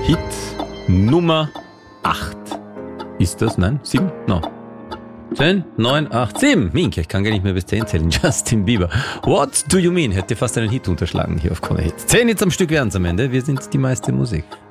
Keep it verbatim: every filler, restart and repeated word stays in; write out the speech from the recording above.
Hit Nummer acht. Ist das? Nein? sieben? No. zehn, neun, acht, sieben. Minke, ich kann gar nicht mehr bis zehn zählen. Justin Bieber. What do you mean? Hätte fast einen Hit unterschlagen hier auf Krone Hit. zehn Hits am Stück wären es am Ende. Wir sind die meiste Musik.